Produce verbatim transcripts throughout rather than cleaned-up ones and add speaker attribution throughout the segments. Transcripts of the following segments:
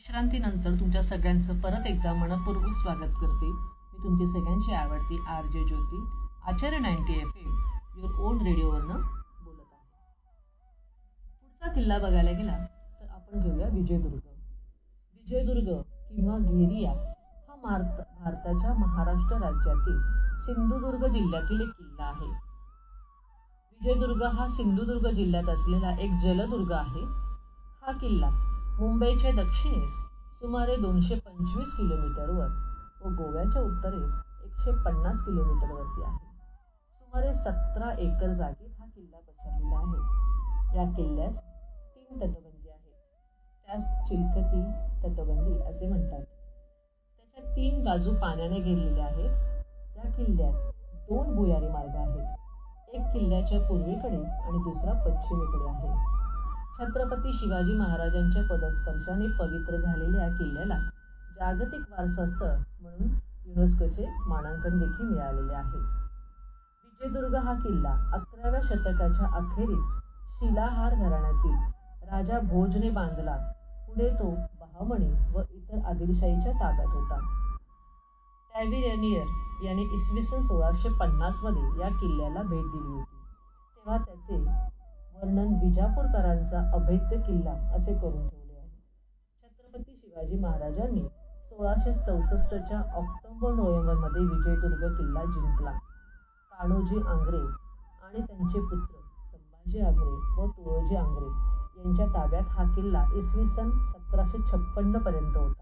Speaker 1: विश्रांतीनंतर तुमच्या सगळ्यांचं परत एकदा मनपूर्वक स्वागत करते. मी तुमची सगळ्यांची आवडती R J Jyoti, Acharya ninety F am your on रेडिओवरनं बोलत आहे. पुढचा किल्ला बघायला गेला तर आपण घेऊया विजयदुर्ग. विजयदुर्ग किंवा घेरिया हा भारत भारताच्या महाराष्ट्र राज्यातील सिंधुदुर्ग जिल्ह्यातील एक किल्ला आहे. विजयदुर्ग हा सिंधुदुर्ग जिल्ह्यात असलेला एक जलदुर्ग आहे. हा किल्ला मुंबईच्या दक्षिणेस सुमारे दोनशे पंचवीस किलोमीटरवर व गोव्याच्या उत्तरेस एकशे पन्नास किलोमीटरवरती आहे. सुमारे सतरा एकर जागेत हा किल्ला पसरलेला आहे. या किल्ल्यास तीन तटबंदी आहेत. त्यास चिलखती तटबंदी असे म्हणतात. त्याच्या तीन बाजू पाण्याने घेरलेल्या आहेत. या किल्ल्यात दोन भुयारी मार्ग आहेत. एक किल्ल्याच्या पूर्वेकडे आणि दुसरा पश्चिमेकडे आहे. छत्रपती शिवाजी महाराजांच्या पदस्पर्शाने पवित्र झालेल्या किल्ल्याला जागतिक वारसा स्थळ म्हणून युनेस्कोचे मानांकन देखील मिळालेले आहे. विजयदुर्ग हा किल्ला अकराव्या शतकाच्या अखेरीस शिलाहार घराण्यातील राजा भोजने बांधला. पुढे तो बहामणी व इतर आदिलशाहीच्या ताब्यात होता. टॅव्हिनियर याने इसवी सन सोळाशे पन्नास मध्ये या किल्ल्याला भेट दिली होती. तेव्हा त्याचे वर्णन विजापूरकरांचा अभेद्य किल्ला असे करून ठेवले आहे. छत्रपती शिवाजी महाराजांनी सोळाशे चौसष्टच्या ऑक्टोबर नोव्हेंबरमध्ये विजयदुर्ग किल्ला जिंकला. कान्होजी आंग्रे आणि त्यांचे पुत्र संभाजी आंग्रे व तुळोजी आंग्रे यांच्या ताब्यात हा किल्ला इसवी सन सतराशे छप्पन्न पर्यंत होता.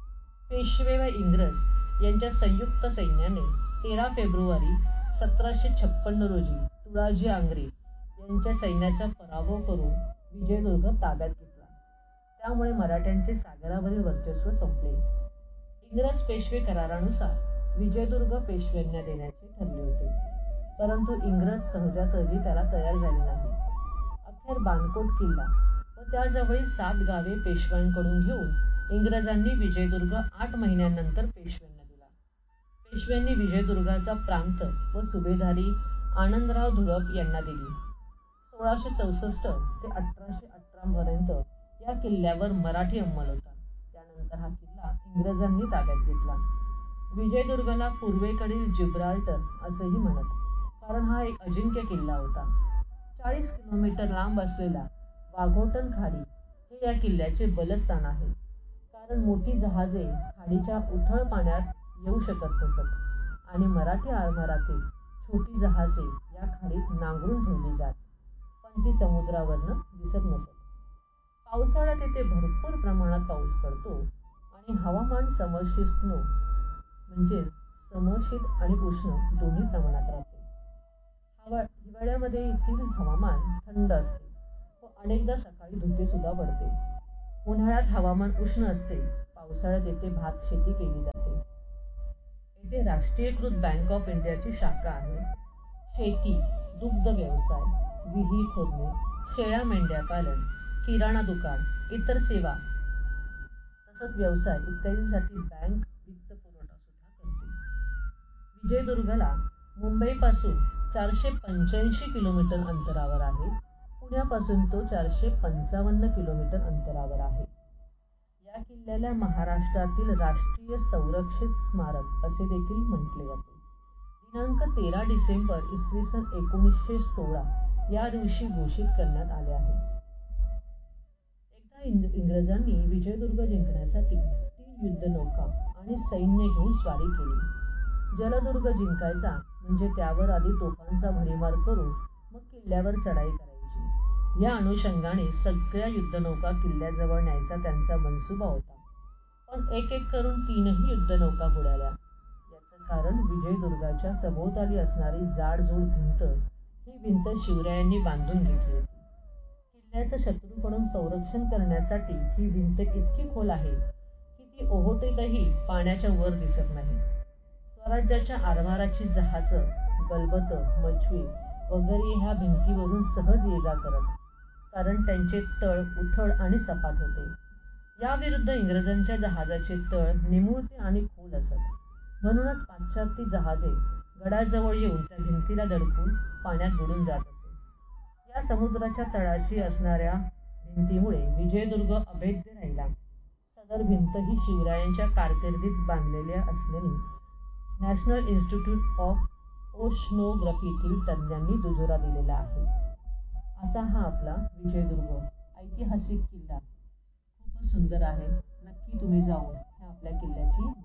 Speaker 1: पेशवे व इंग्रज यांच्या संयुक्त सैन्याने तेरा फेब्रुवारी सतराशे छप्पन्न रोजी तुळाजी आंग्रे यांच्या सैन्याचा पराभव करून विजयदुर्ग ताब्यात घेतला. त्यामुळे मराठ्यांचे सागरावरील वर्चस्व संपले. इंग्रज पेशवे करारानुसार विजयदुर्ग पेशव्यांना देण्याचे ठरले होते, परंतु इंग्रज सहजासहजी त्याला तयार झाले नाही. अखेर बाणकोट किल्ला व त्याजवळील सात गावे पेशव्यांकडून घेऊन इंग्रजांनी विजयदुर्ग आठ महिन्यानंतर पेशव्यांना दिला. पेशव्यांनी विजयदुर्गाचा प्रांत व सुभेदारी आनंदराव धुळप यांना दिली. सोळाशे चौसष्ट ते अठराशे अठरा पर्यंत या किल्ल्यावर मराठी अंमल होता. त्यानंतर हा किल्ला इंग्रजांनी ताब्यात घेतला. विजयदुर्गला पूर्वेकडील जिब्राल्टर असेही म्हणत, कारण हा एक अजिंक्य किल्ला होता. चाळीस किलोमीटर लांब असलेला वाघोटन खाडी हे या किल्ल्याचे बलस्थान आहे, कारण मोठी जहाजे खाडीच्या उथळ पाण्यात येऊ शकत नसत आणि मराठी आरमारातील छोटी जहाजे या खाडीत नांगरून ठेवली जात, पण ती समुद्रावरनं दिसत नसत. पावसाळ्यात येथे भरपूर प्रमाणात पाऊस पडतो आणि हवामान समशीतोष्ण म्हणजे समशीत आणि उष्ण दोन्ही प्रमाणात राहते. हवा हिवाळ्यामध्ये येथील हवामान थंड असते व अनेकदा सकाळी धुके सुद्धा पडते. उन्हाळ्यात हवामान उष्ण असते. पावसाळ्यात येथे भात शेती केली जाते. येथे राष्ट्रीयकृत बँक ऑफ इंडियाची शाखा आहे. शेती, दुग्ध व्यवसाय, विहीर खोदणे, शेळ्या मेंढ्या पालन, किराणा दुकान, इतर सेवा तसंच व्यवसाय इत्यादींसाठी बँक वित्त पुरवठा सुद्धा करते. विजयदुर्गला मुंबईपासून चारशे पंच्याऐंशी किलोमीटर अंतरावर आहे. पुण्यापासून तो चारशे पंचावन्न किलोमीटर अंतरावर आहे. या किल्ल्याला महाराष्ट्रातील राष्ट्रीय संरक्षित स्मारक असे देखील म्हटले जाते. दिनांक तेरा डिसेंबर इसवी सन एकोणीसशे सोळा या दिवशी घोषित करण्यात आले आहे. एकदा इंग इंग्रजांनी विजयदुर्ग जिंकण्यासाठी तीन युद्धनौका आणि सैन्य घेऊन स्वारी केली. जलदुर्ग जिंकायचा म्हणजे त्यावर आधी तोफांचा भडीमार करून मग किल्ल्यावर चढाई करायची. या अनुषंगाने सगळ्या युद्धनौका किल्ल्याजवळ न्यायचा त्यांचा मनसुबा होता, पण एक एक करून तीनही युद्धनौका बुडाल्या. याचं कारण विजयदुर्गाच्या सभोवताली असणारी जाडजूड भिंत. ही भिंत शिवरायांनी बांधून घेतली होती. किल्ल्याचं शत्रूकडून संरक्षण करण्यासाठी ही भिंत इतकी खोल आहे की ती ओहोटीतही पाण्याच्या वर दिसत नाही. स्वराज्याच्या आरमाराची जहाजं, गलबतं, मछवी वगैरे ह्या भिंतीवरून सहज ये जा करत, कारण त्यांचे तळ उथळ आणि सपाट होते. याविरुद्ध इंग्रजांच्या जहाजाचे तळ निमुळते आणि खोल असत. म्हणूनच पाश्चात्य जहाजे गडाजवळ येऊन त्या भिंतीला धडकून पाण्यात बुडून जात असे. या समुद्राच्या तळाशी असणाऱ्या भिंतीमुळे विजयदुर्ग अभेद्य राहिला. सदर भिंत ही शिवरायांच्या कारकिर्दीत बांधलेल्या असल्याने नॅशनल इन्स्टिट्यूट ऑफ ओशनोग्राफीतील तज्ज्ञांनी दुजोरा दिलेला आहे. असा हा आपला विजयदुर्ग ऐतिहासिक किल्ला खूपच सुंदर आहे. नक्की तुम्ही जाऊन ह्या आपल्या किल्ल्याची